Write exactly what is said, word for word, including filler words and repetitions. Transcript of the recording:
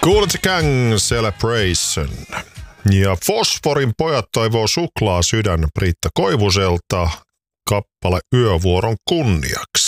Kool and the Gang Celebration. Ja Fosforin pojat toivoo suklaa sydän Priitta Koivuselta kappale Yövuoron kunniaksi.